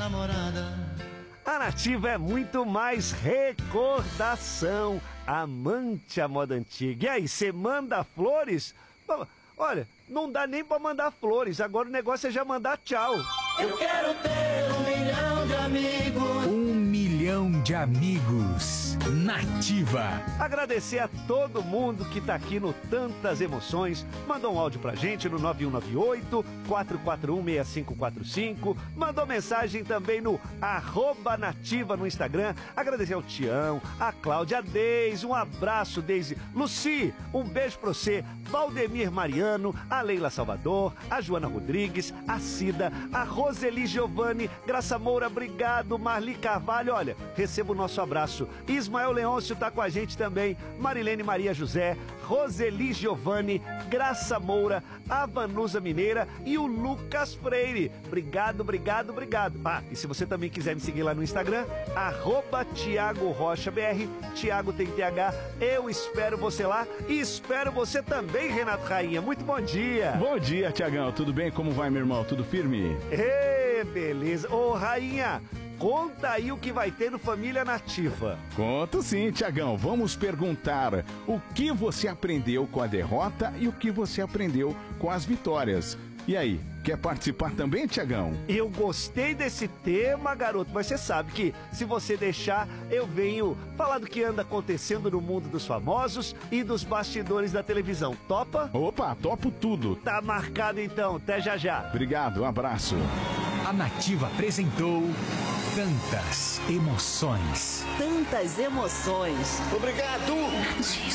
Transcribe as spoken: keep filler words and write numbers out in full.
namorada. A Nativa é muito mais recordação. Amante à moda antiga. E aí, você manda flores? Olha, não dá nem pra mandar flores. Agora o negócio é já mandar tchau. Eu quero ter um milhão de amigos. Um milhão de amigos. Nativa. Agradecer a todo mundo que tá aqui no Tantas Emoções. Mandou um áudio pra gente no nove um nove oito, quatro quatro um, seis cinco quatro cinco. Mandou mensagem também no arroba Nativa no Instagram. Agradecer ao Tião, a Cláudia, a Deise. Um abraço, Deise. Luci, um beijo pra você. Valdemir Mariano, a Leila Salvador, a Joana Rodrigues, a Cida, a Roseli Giovanni, Graça Moura, obrigado. Marli Carvalho, olha, receba o nosso abraço. Ismael Leôncio tá com a gente também, Marilene Maria José, Roseli Giovanni, Graça Moura, a Vanusa Mineira e o Lucas Freire. Obrigado, obrigado, obrigado. Ah, e se você também quiser me seguir lá no Instagram, arroba Tiago Rocha B R, Tiago tem T H, eu espero você lá e espero você também, Renato Rainha. Muito bom dia. Bom dia, Tiagão. Tudo bem? Como vai, meu irmão? Tudo firme? Ê, beleza. Ô, Rainha, conta aí o que vai ter no Família Nativa. Conto sim, Tiagão. Vamos perguntar o que você aprendeu com a derrota e o que você aprendeu com as vitórias. E aí, quer participar também, Tiagão? Eu gostei desse tema, garoto, mas você sabe que se você deixar, eu venho falar do que anda acontecendo no mundo dos famosos e dos bastidores da televisão. Topa? Opa, topo tudo. Tá marcado então, até já já. Obrigado, um abraço. A Nativa apresentou Tantas Emoções. Tantas Emoções. Obrigado!